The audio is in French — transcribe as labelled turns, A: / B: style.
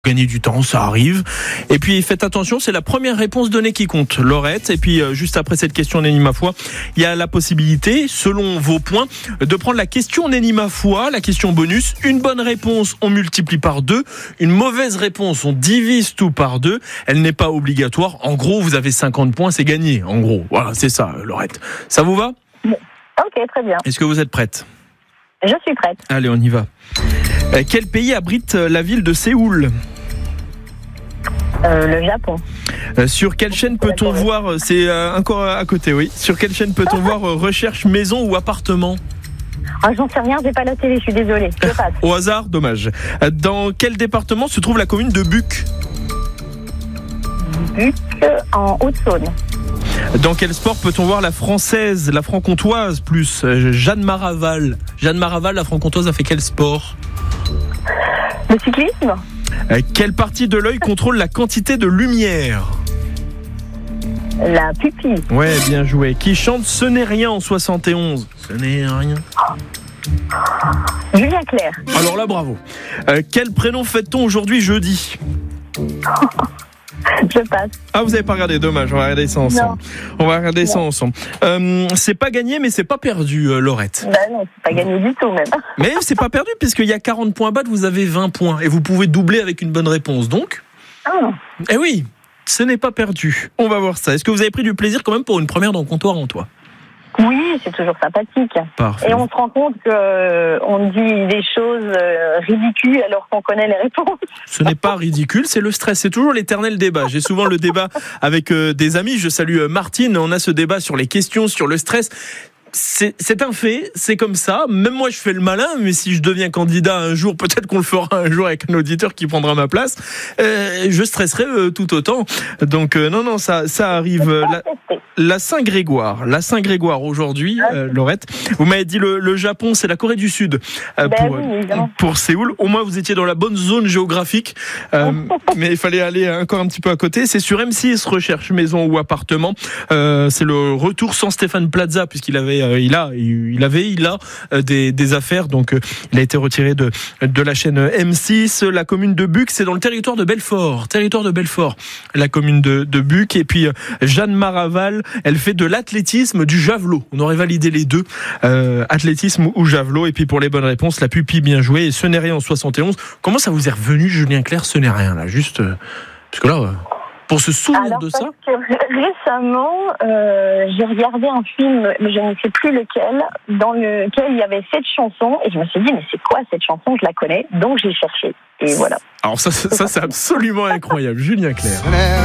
A: Gagner du temps, ça arrive. Et puis faites attention, c'est la première réponse donnée qui compte, Laurette. Et puis juste après cette question Nenni ma foi, il y a la possibilité, selon vos points, de prendre la question Nenni ma foi, la question bonus. Une bonne réponse, on multiplie par 2. Une mauvaise réponse, on divise tout par 2. Elle n'est pas obligatoire. En gros, vous avez 50 points, c'est gagné. En gros, voilà, c'est ça, Laurette. Ça vous va ?
B: Ok, très bien.
A: Est-ce que vous êtes prête ?
B: Je suis prête.
A: Allez, on y va. Quel pays abrite la ville de Séoul ?
B: Le Japon.
A: Sur quelle chaîne peut-on voir, c'est encore à côté, oui. Sur quelle chaîne peut-on voir recherche maison ou appartement ?
B: J'en sais rien, j'ai pas la télé, je suis désolée. Je passe.
A: Au hasard, dommage. Dans quel département se trouve la commune de Buc ?
B: Buc, en Haute-Saône.
A: Dans quel sport peut-on voir la française, la franc-comtoise plus Jeanne Maraval ? Jeanne Maraval, la franc-comtoise, a fait quel sport ?
B: Le cyclisme ?
A: Quelle partie de l'œil contrôle la quantité de lumière ?
B: La pupille.
A: Ouais, bien joué. Qui chante Ce n'est rien en 71 ? Ce n'est rien.
B: Julien Clerc.
A: Alors là, bravo. Quel prénom fête-t-on aujourd'hui jeudi ?
B: Je passe.
A: Ah, vous avez pas regardé, dommage, on va regarder ça ensemble. On va regarder ça ensemble. C'est pas gagné, mais c'est pas perdu, Laurette.
B: Non, c'est pas gagné du tout même.
A: Mais c'est pas perdu, puisqu'il y a 40 points à battre, vous avez 20 points. Et vous pouvez doubler avec une bonne réponse, donc. Eh oui, ce n'est pas perdu. On va voir ça. Est-ce que vous avez pris du plaisir quand même pour une première dans le comptoir en toi ?
B: Oui, c'est toujours sympathique.
A: Parfait.
B: Et on se rend compte qu'on dit des choses ridicules alors qu'on connaît les réponses.
A: Ce n'est pas ridicule, c'est le stress. C'est toujours l'éternel débat. J'ai souvent le débat avec des amis. Je salue Martine. On a ce débat sur les questions, sur le stress. C'est un fait, c'est comme ça. Même moi, je fais le malin, mais si je deviens candidat un jour, peut-être qu'on le fera un jour avec un auditeur qui prendra ma place, je stresserai tout autant. Donc non, ça arrive. La Saint-Grégoire aujourd'hui, Laurette. Vous m'avez dit le Japon, c'est la Corée du Sud pour Séoul. Au moins, vous étiez dans la bonne zone géographique, mais il fallait aller encore un petit peu à côté. C'est sur M6, recherche maison ou appartement. C'est le retour sans Stéphane Plaza, puisqu'il avait il a des affaires, donc il a été retiré de la chaîne M6. La commune de Buc, c'est dans le territoire de Belfort, la commune de Buc. Et puis Jeanne Maraval, elle fait de l'athlétisme, du javelot. On aurait validé les deux, athlétisme ou javelot. Et puis pour les bonnes réponses, la pupille, bien joué. Et ce n'est rien en 71. Comment ça vous est revenu, Julien Clerc, ce n'est rien là, juste parce que là. Pour se souvenir de ça ?
B: Récemment, j'ai regardé un film, mais je ne sais plus lequel, dans lequel il y avait cette chanson, et je me suis dit, mais c'est quoi cette chanson ? Je la connais, donc j'ai cherché, et voilà.
A: Alors ça c'est absolument incroyable, Julien Clerc.